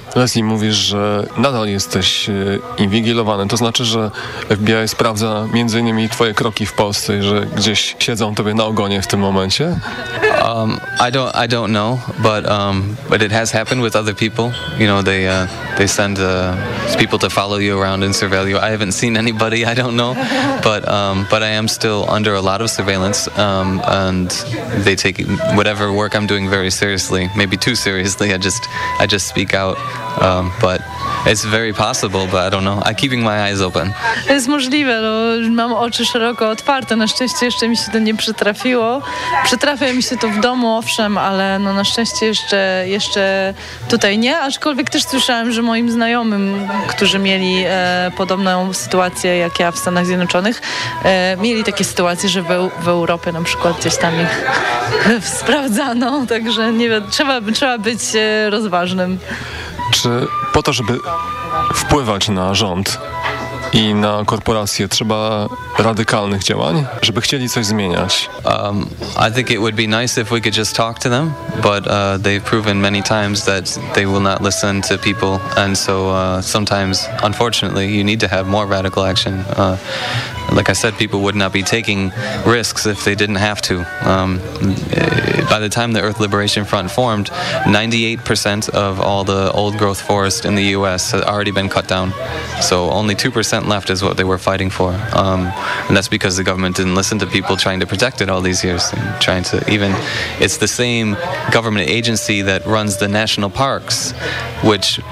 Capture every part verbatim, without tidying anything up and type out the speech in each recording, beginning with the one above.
Leslie, mówisz, że nadal jesteś inwigilowany. To znaczy, że F B I sprawdza między innymi twoje kroki w Polsce i że gdzieś siedzą tobie na ogonie w tym momencie? Um, I don't, I don't know, but um, but it has happened with other people. You know, they uh, they send uh, people to follow you around and surveil you. I haven't seen anybody. I don't know, but um, but I am still under a lot of surveillance, um, and they take whatever work I'm doing very seriously. Maybe too seriously. I just I just speak out, um, but it's very possible. But I don't know. I'm keeping my eyes open. To jest możliwe. No, mam oczy szeroko otwarte. Na szczęście jeszcze mi się to nie przytrafiło. Przytrafia mi się to w domu, owszem, ale no na szczęście jeszcze, jeszcze tutaj nie, aczkolwiek też słyszałem, że moim znajomym, którzy mieli e, podobną sytuację jak ja w Stanach Zjednoczonych, e, mieli takie sytuacje, że w, w Europie na przykład gdzieś tam ich sprawdzano, także nie wiem, trzeba, trzeba być e, rozważnym. Czy po to, żeby wpływać na rząd i na korporacje trzeba radykalnych działań, żeby chcieli coś zmieniać? Um, I think it would be nice if we could just talk to them, but uh, they've proven many times that they will not listen to people, and so uh, sometimes, unfortunately, you need to have more radical action. Uh, like I said, people would not be taking risks if they didn't have to. Um, by the time the Earth Liberation Front formed, ninety-eight percent of all the old growth forest in the U S had already been cut down, so only two percent left is what they were fighting for, um, and that's because the government didn't listen to people trying to protect it all these years, and trying to even, it's the same government agency that runs the national parks, which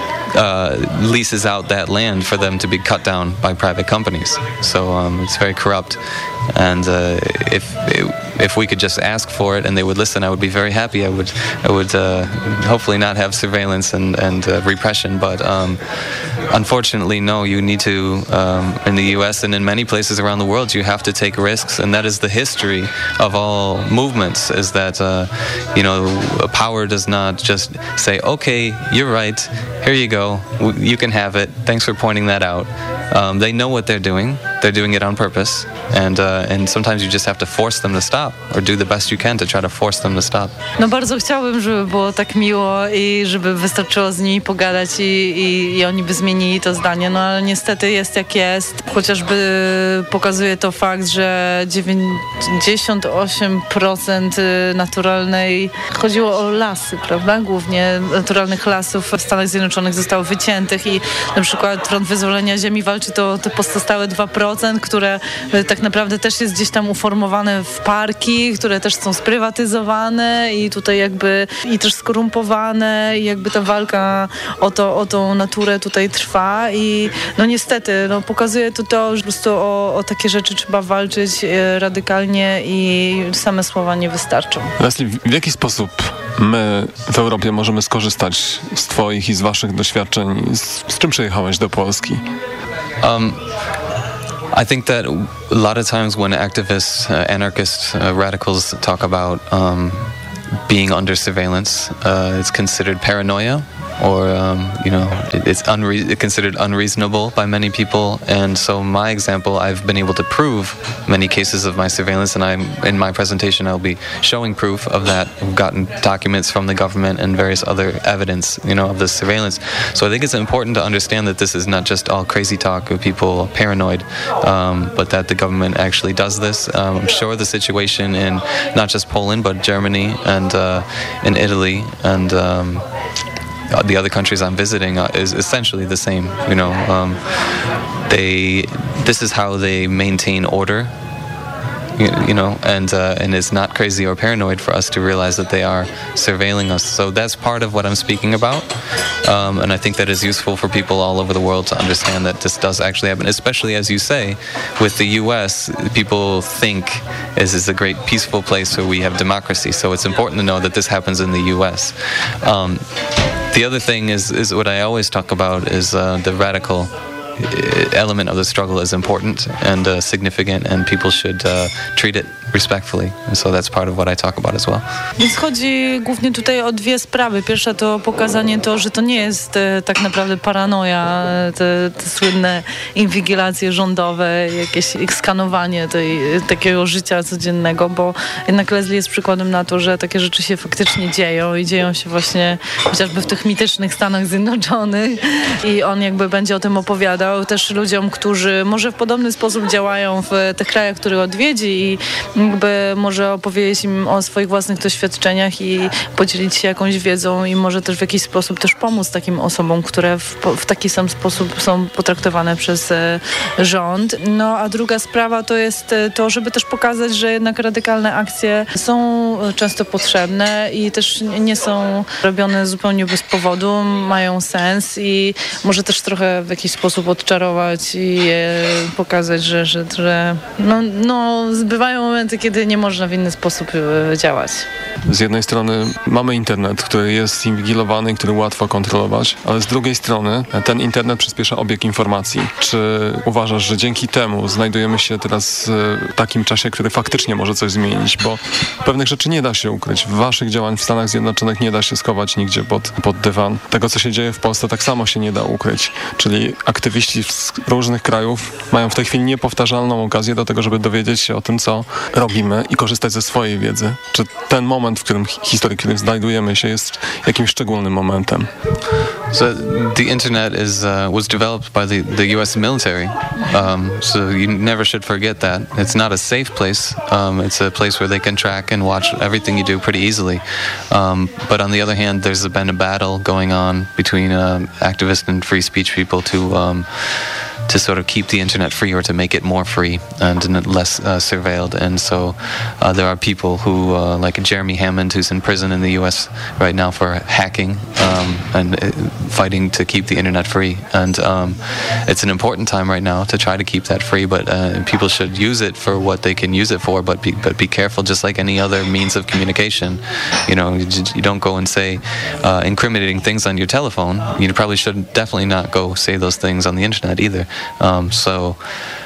uh, leases out that land for them to be cut down by private companies. So um, it's very corrupt, and uh, if if we could just ask for it and they would listen, I would be very happy. I would I would uh, hopefully not have surveillance and and uh, repression, but um, unfortunately, no. You need to um, in the U S and in many places around the world, you have to take risks, and that is the history of all movements. Is that uh, you know, power does not just say, "Okay, you're right. Here you go. You can have it. Thanks for pointing that out." Um, they know what they're doing. They're doing it on purpose, and uh, and sometimes you just have to force them to stop, or do the best you can to try to force them to stop. No bardzo chciałbym, żeby było tak miło i żeby wystarczyło z nimi pogadać i, i, i oni by zmienili to zdanie, no ale niestety jest jak jest. Chociażby pokazuje to fakt, że dziewięćdziesiąt osiem procent naturalnej, chodziło o lasy, prawda? Głównie naturalnych lasów w Stanach Zjednoczonych zostało wyciętych i na przykład Front Wyzwolenia Ziemi walczy to te pozostałe dwa procent, które tak naprawdę też jest gdzieś tam uformowane w parki, które też są sprywatyzowane i tutaj jakby i też skorumpowane i jakby ta walka o, to, o tą naturę tutaj trwa i no niestety no, pokazuje to to, że po prostu o, o takie rzeczy trzeba walczyć radykalnie i same słowa nie wystarczą. Leslie, w jaki sposób my w Europie możemy skorzystać z twoich i z waszych doświadczeń? Z, z czym przyjechałeś do Polski? Um, I think that a lot of times when activists, uh, anarchists, uh, radicals talk about um, being under surveillance, uh, it's considered paranoia, or um, you know, it, it's unre- considered unreasonable by many people. And so my example, I've been able to prove many cases of my surveillance, and I'm in my presentation I'll be showing proof of that. I've gotten documents from the government and various other evidence, you know, of this surveillance. So I think it's important to understand that this is not just all crazy talk of people paranoid, um, but that the government actually does this. Um, I'm sure the situation in not just Poland but Germany and uh, in Italy and um, the other countries I'm visiting uh, is essentially the same. You know, um, they. This is how they maintain order. You, you know, and uh, and it's not crazy or paranoid for us to realize that they are surveilling us. So that's part of what I'm speaking about, um, and I think that is useful for people all over the world to understand that this does actually happen. Especially as you say, with the U S, people think this is a great peaceful place where we have democracy. So it's important to know that this happens in the U S. Um, The other thing is, is what I always talk about is uh, the radical element of the struggle is important and uh, significant, and people should uh, treat it respectfully. And so that's part of what I talk about as well. Więc chodzi głównie tutaj o dwie sprawy. Pierwsza to pokazanie to, że to nie jest e, tak naprawdę paranoja, te, te słynne inwigilacje rządowe, jakieś skanowanie tej, takiego życia codziennego, bo jednak Leslie jest przykładem na to, że takie rzeczy się faktycznie dzieją i dzieją się właśnie chociażby w tych mitycznych Stanach Zjednoczonych i on jakby będzie o tym opowiadał też ludziom, którzy może w podobny sposób działają w tych krajach, które odwiedzi i jakby może opowiedzieć im o swoich własnych doświadczeniach i podzielić się jakąś wiedzą i może też w jakiś sposób też pomóc takim osobom, które w, w taki sam sposób są potraktowane przez e, rząd. No a druga sprawa to jest to, żeby też pokazać, że jednak radykalne akcje są często potrzebne i też nie są robione zupełnie bez powodu, mają sens i może też trochę w jakiś sposób odczarować i e, pokazać, że, że, że no, no, bywają momenty, kiedy nie można w inny sposób e, działać. Z jednej strony mamy internet, który jest inwigilowany i który łatwo kontrolować, ale z drugiej strony ten internet przyspiesza obieg informacji. Czy uważasz, że dzięki temu znajdujemy się teraz w takim czasie, który faktycznie może coś zmienić, bo pewnych rzeczy nie da się ukryć. Waszych działań w Stanach Zjednoczonych nie da się schować nigdzie pod, pod dywan. Tego, co się dzieje w Polsce, tak samo się nie da ukryć. Czyli aktywiści z różnych krajów mają w tej chwili niepowtarzalną okazję do tego, żeby dowiedzieć się o tym, co robimy i korzystać ze swojej wiedzy. Czy ten moment, w którym historii, w którym znajdujemy się, jest jakimś szczególnym momentem? So the internet is uh, was developed by the, the U S military, um, so you never should forget that. It's not a safe place. Um, it's a place where they can track and watch everything you do pretty easily. Um, but on the other hand, there's been a battle going on between uh, activists and free speech people to um, to sort of keep the internet free or to make it more free and less uh, surveilled. And so uh, there are people who, uh, like Jeremy Hammond, who's in prison in the U S right now for hacking um, and uh, fighting to keep the internet free. And um, it's an important time right now to try to keep that free, but uh, people should use it for what they can use it for, but be, but be careful, just like any other means of communication. You know, you, you don't go and say uh, incriminating things on your telephone. You probably should definitely not go say those things on the internet either. Um, so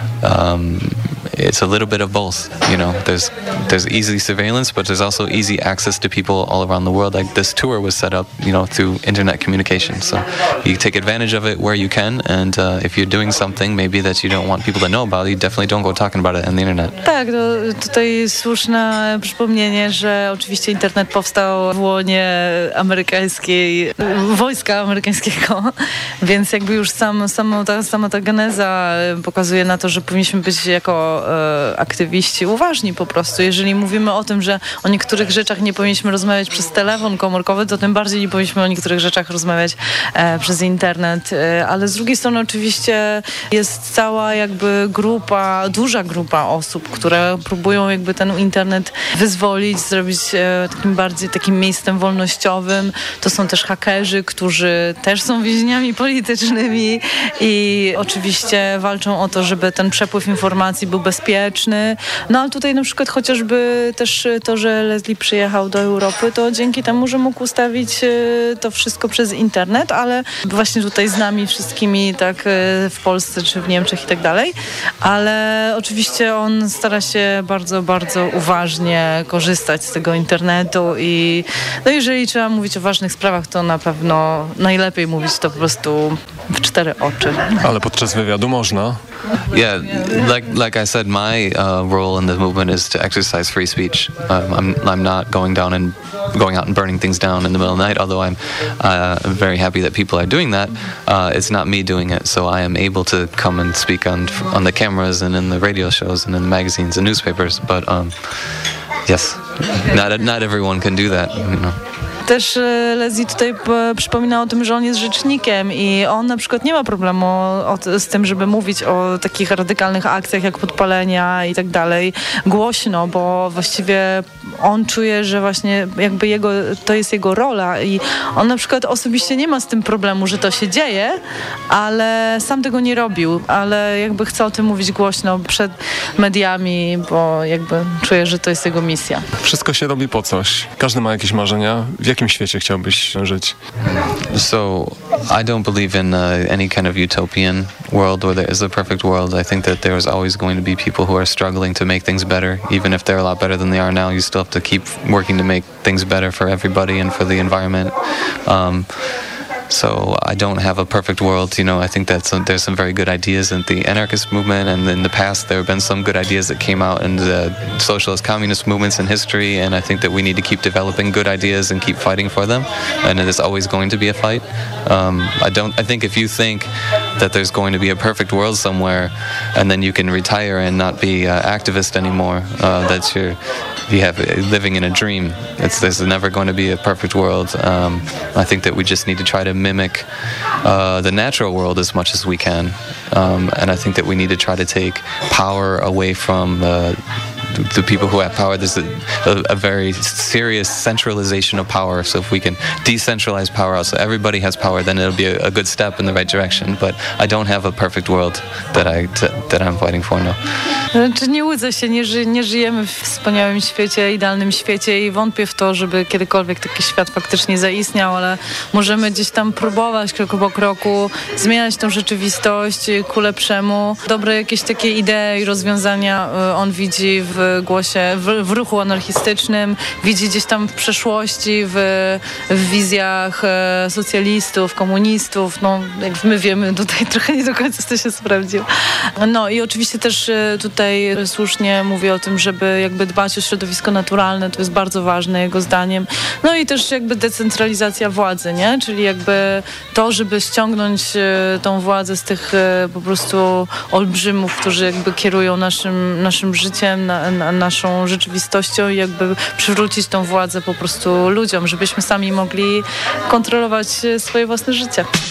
um, it's a little bit of both. You know, there's there's easy surveillance, but there's also easy access to people all around the world. Like this tour was set up, you know, through internet communication. So you take advantage of it where you can, and uh, if you're doing something maybe that you don't want people to know about, you definitely don't go talking about it on the internet. Tak, to tutaj słuszne przypomnienie, że oczywiście internet powstał w łonie amerykańskiej, wojska amerykańskiego, więc jakby już sam, sama, ta, sama ta geneza pokazuje na to, że powinniśmy być jako e, aktywiści uważni po prostu. Jeżeli mówimy o tym, że o niektórych rzeczach nie powinniśmy rozmawiać przez telefon komórkowy, to tym bardziej nie powinniśmy o niektórych rzeczach rozmawiać e, przez internet. E, ale z drugiej strony oczywiście jest cała jakby grupa, duża grupa osób, które próbują jakby ten internet wyzwolić, zrobić e, takim bardziej takim miejscem wolnościowym. To są też hakerzy, którzy też są więźniami politycznymi i oczywiście walczą o to, żeby ten przepływ informacji był bezpieczny. No ale tutaj na przykład chociażby też to, że Leslie przyjechał do Europy, to dzięki temu, że mógł ustawić to wszystko przez internet, ale właśnie tutaj z nami wszystkimi, tak w Polsce czy w Niemczech i tak dalej. Ale oczywiście on stara się bardzo, bardzo uważnie korzystać z tego internetu i no jeżeli trzeba mówić o ważnych sprawach, to na pewno najlepiej mówić to po prostu w cztery oczy. Ale podczas wywiadu można. Yeah, like like I said, my uh, role in the movement is to exercise free speech. Um, I'm I'm not going down and going out and burning things down in the middle of the night. Although I'm uh, very happy that people are doing that. Uh, it's not me doing it, so I am able to come and speak on on the cameras and in the radio shows and in the magazines and newspapers. But um, yes, not not everyone can do that. You know. Też Leslie tutaj p- przypomina o tym, że on jest rzecznikiem i on na przykład nie ma problemu o, z tym, żeby mówić o takich radykalnych akcjach jak podpalenia i tak dalej głośno, bo właściwie on czuje, że właśnie jakby jego, to jest jego rola i on na przykład osobiście nie ma z tym problemu, że to się dzieje, ale sam tego nie robił, ale jakby chce o tym mówić głośno przed mediami, bo jakby czuje, że to jest jego misja. Wszystko się robi po coś. Każdy ma jakieś marzenia. W jakim świecie chciałbyś żyć? So I don't believe in uh, any kind of utopian world where there is a perfect world. I think that there is always going to be people who are struggling to make things better. Even if they're a lot better than they are now, you still have to keep working to make things better for everybody and for the environment. Um, So I don't have a perfect world. You know, I think that some, there's some very good ideas in the anarchist movement, and in the past there have been some good ideas that came out in the socialist, communist movements in history, and I think that we need to keep developing good ideas and keep fighting for them, and it is always going to be a fight. Um, I don't. I think if you think that there's going to be a perfect world somewhere, and then you can retire and not be an activist anymore, uh, that you're you have living in a dream. It's there's never going to be a perfect world. Um, I think that we just need to try to mimic uh, the natural world as much as we can, um, and I think that we need to try to take power away from uh, the people who have power. There's a, a, a very serious centralization of power. So if we can decentralize power, so everybody has power, then it'll be a, a good step in the right direction. But I don't have a perfect world that I t- that I'm fighting for now. Znaczy nie łudzę się, nie, ży, nie żyjemy w wspaniałym świecie, idealnym świecie i wątpię w to, żeby kiedykolwiek taki świat faktycznie zaistniał, ale możemy gdzieś tam próbować krok po kroku zmieniać tą rzeczywistość ku lepszemu. Dobre jakieś takie idee i rozwiązania on widzi w głosie, w, w ruchu anarchistycznym, widzi gdzieś tam w przeszłości, w, w wizjach socjalistów, komunistów. No, jak my wiemy, tutaj trochę nie do końca to się sprawdziło. No i oczywiście też tutaj słusznie mówi o tym, żeby jakby dbać o środowisko naturalne, to jest bardzo ważne jego zdaniem. No i też jakby decentralizacja władzy, nie? Czyli jakby to, żeby ściągnąć tą władzę z tych po prostu olbrzymów, którzy jakby kierują naszym, naszym życiem, na, na, naszą rzeczywistością i jakby przywrócić tą władzę po prostu ludziom, żebyśmy sami mogli kontrolować swoje własne życie.